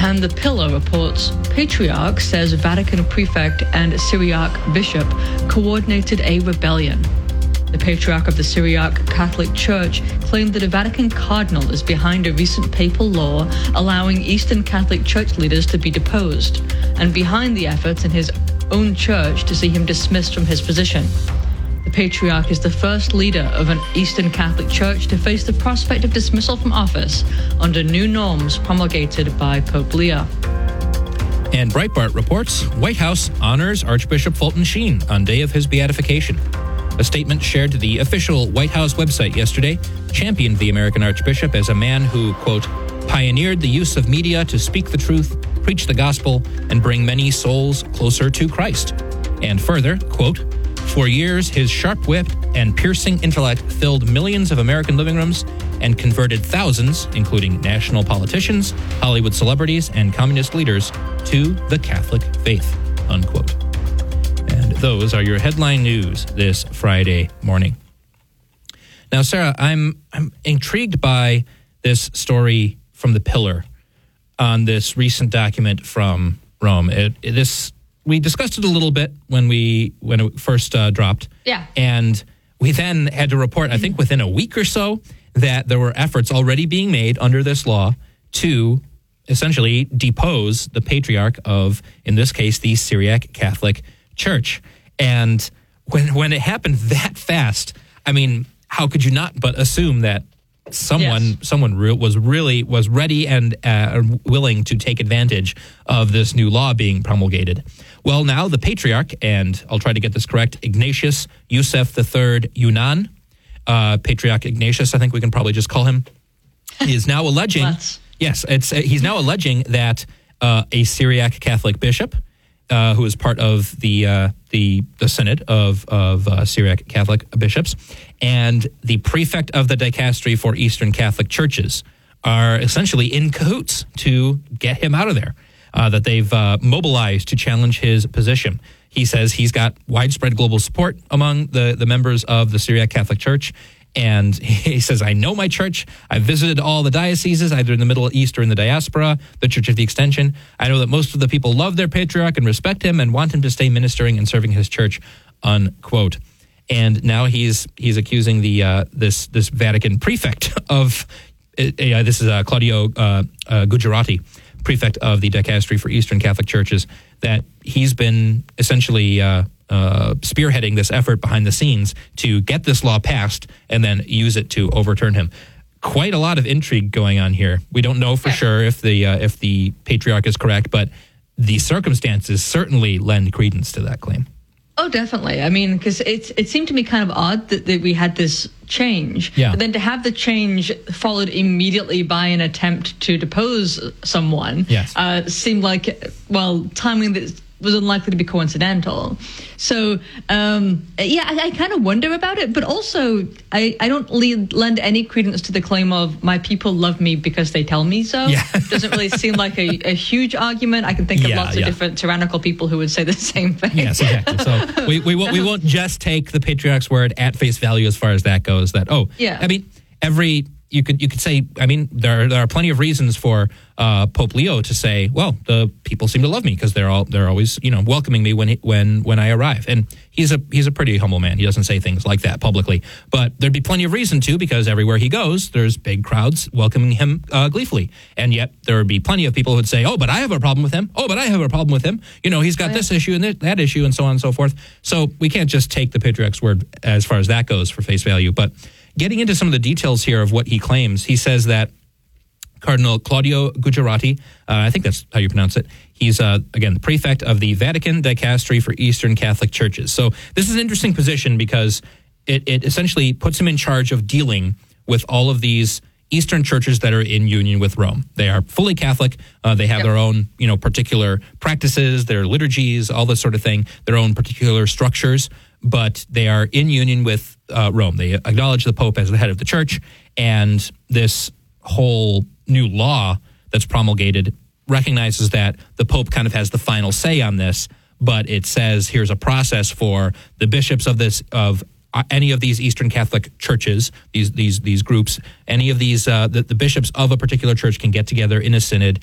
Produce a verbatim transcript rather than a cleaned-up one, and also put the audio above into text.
And The Pillar reports Patriarch says Vatican prefect and Syriac bishop coordinated a rebellion. The Patriarch of the Syriac Catholic Church claimed that a Vatican cardinal is behind a recent papal law allowing Eastern Catholic Church leaders to be deposed, and behind the efforts in his own church to see him dismissed from his position. The Patriarch is the first leader of an Eastern Catholic Church to face the prospect of dismissal from office under new norms promulgated by Pope Leo. And Breitbart reports White House honors Archbishop Fulton Sheen on day of his beatification. A statement shared to the official White House website yesterday championed the American Archbishop as a man who, quote, pioneered the use of media to speak the truth, preach the gospel, and bring many souls closer to Christ. And further, quote, for years, his sharp-wit and piercing intellect filled millions of American living rooms and converted thousands, including national politicians, Hollywood celebrities, and communist leaders, to the Catholic faith, unquote. And those are your headline news this Friday morning. Now, Sarah, I'm I'm intrigued by this story from The Pillar on this recent document from Rome. It, it, this we discussed it a little bit when we when it first uh, dropped. Yeah. And we then had to report, I think within a week or so, that there were efforts already being made under this law to essentially depose the patriarch of, in this case, the Syriac Catholic Church. And when when it happened that fast, I mean, how could you not but assume that someone yes. someone re- was really was ready and uh, willing to take advantage of this new law being promulgated? Well, now the patriarch, and I'll try to get this correct, Ignatius Yusef the Third Yunan, uh, Patriarch Ignatius, I think we can probably just call him, is now alleging. Let's. Yes, it's uh, he's now alleging that uh, a Syriac Catholic bishop, uh, who is part of the uh, the the synod of of uh, Syriac Catholic bishops, and the prefect of the dicastery for Eastern Catholic churches are essentially in cahoots to get him out of there. Uh, that they've uh, mobilized to challenge his position. He says he's got widespread global support among the, the members of the Syriac Catholic Church. And he says, I know my church. I've visited all the dioceses, either in the Middle East or in the diaspora, the Church of the Extension. I know that most of the people love their patriarch and respect him and want him to stay ministering and serving his church, unquote. And now he's he's accusing the uh, this this Vatican prefect of, uh, this is uh, Claudio uh, uh, Gujarati, prefect of the dicastery for Eastern Catholic churches, that he's been essentially uh, uh, spearheading this effort behind the scenes to get this law passed and then use it to overturn him. Quite a lot of intrigue going on here. We don't know for sure if the uh, if the patriarch is correct, but the circumstances certainly lend credence to that claim. Oh, definitely. I mean, because it it seemed to me kind of odd that, that we had this change. Yeah. But then to have the change followed immediately by an attempt to depose someone yes. uh, seemed like, well, timing that was unlikely to be coincidental. So, um, yeah, I, I kind of wonder about it. But also, I, I don't lead, lend any credence to the claim of my people love me because they tell me so. Yeah. It doesn't really seem like a, a huge argument. I can think of yeah, lots yeah. of different tyrannical people who would say the same thing. Yes, exactly. So we, we, won't, we won't just take the patriarch's word at face value as far as that goes, that, oh, yeah. I mean, every... You could you could say, I mean, there there are plenty of reasons for uh, Pope Leo to say, well, the people seem to love me because they're all they're always you know welcoming me when he, when when I arrive, and he's a he's a pretty humble man. He doesn't say things like that publicly, but there'd be plenty of reason to, because everywhere he goes, there's big crowds welcoming him uh, gleefully, and yet there would be plenty of people who'd say, oh, but I have a problem with him. Oh, but I have a problem with him. You know, he's got oh, yeah. this issue and that issue, and so on and so forth. So we can't just take the patriarch's word as far as that goes for face value, but. Getting into some of the details here of what he claims, he says that Cardinal Claudio Gujarati, uh, I think that's how you pronounce it, he's, uh, again, the prefect of the Vatican Dicastery for Eastern Catholic Churches. So this is an interesting position because it, it essentially puts him in charge of dealing with all of these Eastern churches that are in union with Rome. They are fully Catholic. Uh, they have yep. their own, you know, particular practices, their liturgies, all this sort of thing, their own particular structures, but they are in union with uh, Rome. They acknowledge the Pope as the head of the church, and this whole new law that's promulgated recognizes that the Pope kind of has the final say on this, but it says here's a process for the bishops of this of any of these Eastern Catholic churches, these these these groups, any of these, uh, the, the bishops of a particular church can get together in a synod